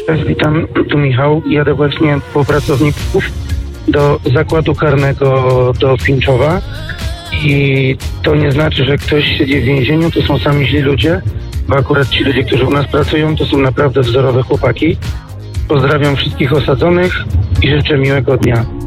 Cześć, witam, tu Michał. Jadę właśnie po pracowników do zakładu karnego do Pińczowa i to nie znaczy, że ktoś siedzi w więzieniu, to są sami źli ludzie, bo akurat ci ludzie, którzy u nas pracują, to są naprawdę wzorowe chłopaki. Pozdrawiam wszystkich osadzonych i życzę miłego dnia.